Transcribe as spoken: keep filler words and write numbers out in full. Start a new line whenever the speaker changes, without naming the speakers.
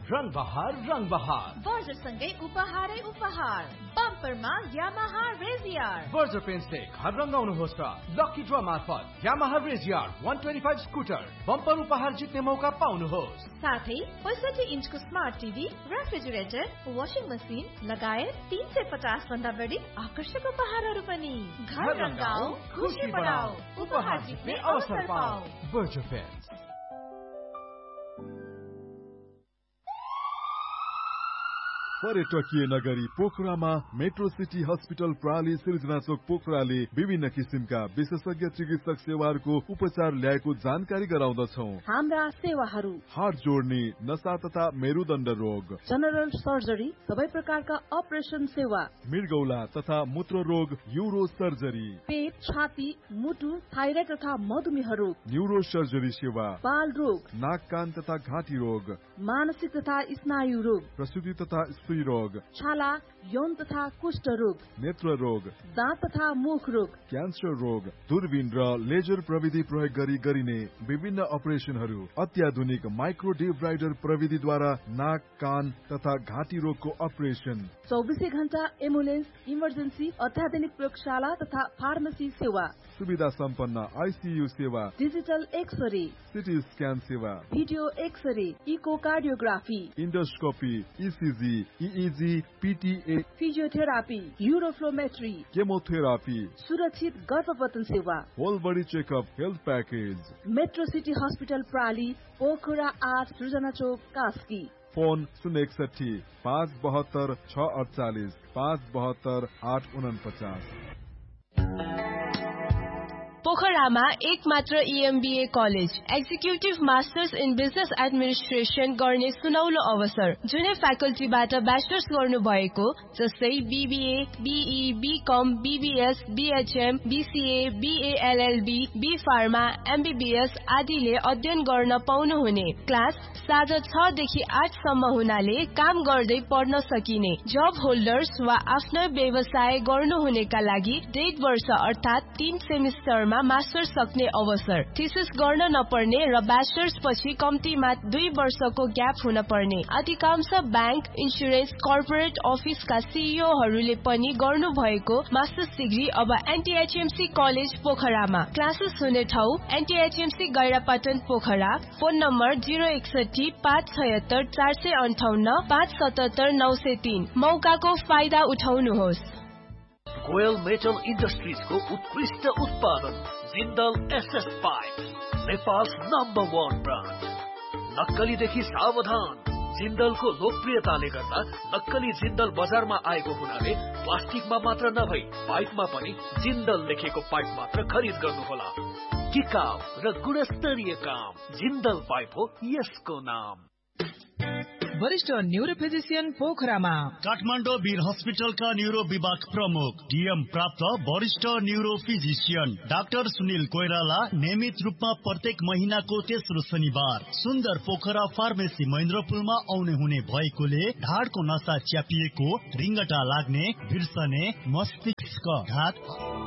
रंग बहार रंग बहार
बर्जर सँगै उपहारै उपहार बम्परमा यामाहा रेजियर
बर्जर पेन्ट्सले घर रंगाउनुहोस् र लकी ड्र मार्फत Yamaha रेजियर one twenty-five scooter bumper उपहार जित्ने मौका पाउनुहोस्।
साथै पैंसठी इन्चको smart TV, refrigerator, washing machine लगायत तीन सय पचास भन्दा बढी आकर्षक उपहारहरू पनि। घर रंगाऊ, खुशी बढाऊ, उपहार जित्ने अवसर पाऊ।
Berger paints.
पर्यटकीय नगरी पोखरामा मेट्रो सिटी हस्पिटल प्राली सिर्जना चोक पोखराले विभिन्न किसिमका विशेषज्ञ चिकित्सक सेवाहरूको उपचार ल्याएको जानकारी गराउँदछौ।
हाम्रा सेवाहरू
हात जोड्ने, नसा तथा मेरुदण्ड रोग,
जनरल सर्जरी, सबै प्रकारका अपरेसन सेवा,
मृगौला तथा मूत्र रोग, यूरो सर्जरी,
पेट, छाती, मुटु, थाइराइड तथा मधुमेह रोग,
न्यूरो सर्जरी सेवा,
बाल रोग,
नाक कान तथा घाँटी रोग,
मानसिक तथा स्नायु रोग,
प्रसूति तथा स्त्री रोग,
छाला, यौन तथा कुष्ठ रोग,
नेत्र रोग,
दाँत तथा मुख रोग,
क्यान्सर रोग, दूरबीन र लेजर प्रविधि प्रयोग गरी गरिने विभिन्न अपरेसनहरू, अत्याधुनिक माइक्रो डिब्राइडर प्रविधिद्वारा नाक कान तथा घाँटी रोगको अपरेसन,
चौबिसै घण्टा एम्बुलेन्स, इमर्जेन्सी, अत्याधुनिक प्रयोगशाला तथा फार्मेसी सेवा,
सुविधा सम्पन्न आइसियू सेवा,
डिजिटल एक्सरे,
सिटी स्क्यान सेवा,
video x-ray, eco cardiography,
endoscopy, ECG, इइजी, पिटिए,
physiotherapy, uroflowmetry,
chemotherapy,
सुरक्षित गर्भपतन सेवा,
whole body checkup health package.
Metro city hospital प्राली, Pokhara आठ, सृजना चोक, कास्की।
फोन शून्य एकसठी पाँच बहत्तर छ अडचालिस पाँच बहत्तर आठ उनपचास।
पोखरामा एक मात्र इएमबीए college, executive masters in business administration गर्ने सुनौलो अवसर। जुनै फ्याकल्टीबाट ब्याचलर्स गर्नु भएको जस्तै BBA, be, become, BBS, BHM, BCA, BLLB, be pharma, MBBS आदिले अध्ययन गर्न पाउनुहुने। क्लास साँझ छ देखि आठ सम्म हुनाले काम गर्दै पढ्न सकिने। जब होल्डर्स वा आफ्नो व्यवसाय गर्नुहुनेका लागि डेढ वर्ष अर्थात् तीन सेमिस्टरमा मास्टर्स सक्ने अवसर। थिसिस गर्न नपर्ने र ब्याचलर्स पछि कम्तीमा दुई वर्षको ग्याप हुन पर्ने। अधिकांश ब्याङ्क, इन्सुरेन्स, कर्पोरेट अफिसका सीईओहरूले पनि गर्नु भएको मास्टर्स डिग्री अब एनटीएचएमसी कलेज पोखरामा। क्लासेस हुने ठाउँ एनटीएचएमसी गैरापाटन पोखरा। फोन नम्बर जिरो एकसठी पाँच छयत्तर चार सय अन्ठाउन्न पाँच सतहत्तर नौ सय तीन। मौकाको फाइदा उठाउनुहोस्।
गोयल मेटल इन्डस्ट्रिजको उत्कृष्ट उत्पादन Jindal SS pipe, Nepal number one brand. नक्कलीदेखि सावधान। जिन्दलको लोकप्रियताले गर्दा नक्कली जिन्दल बजारमा आएको हुनाले प्लास्टिकमा मात्र नभई पाइपमा पनि जिन्दल लेखेको पाइप मात्र खरिद गर्नुहोला। टिकाउ र गुणस्तरीय काम जिन्दल पाइप हो यसको नाम।
वरिष्ठ न्यूरो फिजिशियन पोखरामा
काठमाडौँ वीर हस्पिटलका न्यूरो विभाग प्रमुख डीएम प्राप्त वरिष्ठ neuro physician doctor Sunil Koirala नियमित रूपमा प्रत्येक महिनाको तेस्रो शनिबार सुन्दर पोखरा फार्मेसी महेन्द्रपुलमा आउने हुने भएकोले ढाडको नसा च्यापिएको, रिङ्गटा लाग्ने, बिर्सने, मस्तिष्क घात